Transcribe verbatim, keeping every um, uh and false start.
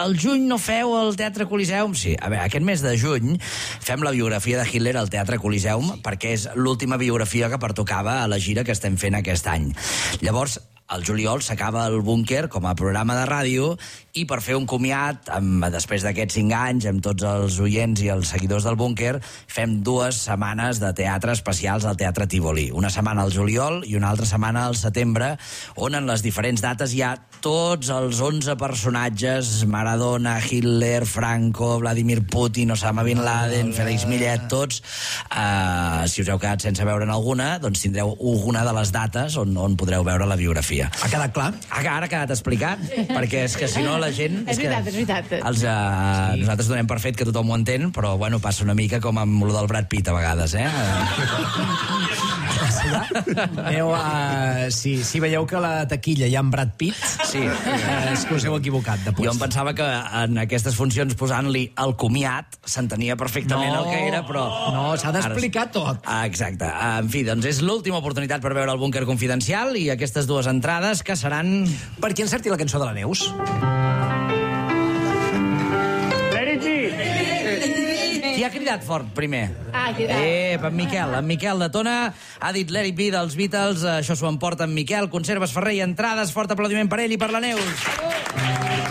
al juny no feu el Teatre Coliseum? Sí, a veure, aquest mes de juny fem la biografia de Hitler al Teatre Coliseum perquè és l'última biografia que pertocava a la gira que estem fent aquest any. Llavors, al juliol s'acaba el Búnquer com a programa de ràdio i per fer un comiat, amb, després d'aquests cinc anys, amb tots els oients i els seguidors del Búnquer, fem dues setmanes de teatre especials al Teatre Tívoli. Una setmana al juliol i una altra setmana al setembre, on en les diferents dates hi ha tots els onze personatges, Maradona, Hitler, Franco, Vladimir Putin, Osama Bin Laden, Félix Millet, tots. Uh, si us heu quedat sense veure'n alguna, doncs tindreu alguna de les dates on, on podreu veure la biografia. Ha quedat clar? Ara ha quedat explicat, perquè és que si no la gent... És veritat, és veritat. Els, uh, sí. Nosaltres donem per fet que tothom ho entén, però bueno, passa una mica com amb lo del Brad Pitt a vegades, eh? Aneu a... Si, si veieu que a la taquilla hi ha en Brad Pitt, sí. eh, és que us heu equivocat de Jo em pensava que en aquestes funcions posant-li el comiat s'entenia perfectament no, el que era, però... No, s'ha d'explicar tot. Ah, exacte. En fi, doncs és l'última oportunitat per veure el Búnquer Confidencial i aquestes dues entrades que seran... Per qui encerti la cançó de la Neus? Qui ha cridat fort primer? Ah, cridat. Eh, en Miquel. En Miquel de Tona ha dit Let It Be dels Beatles. Això s'ho emporta en Miquel. Conserves Ferrer i entrades. Fort aplaudiment per ell i per la Neus.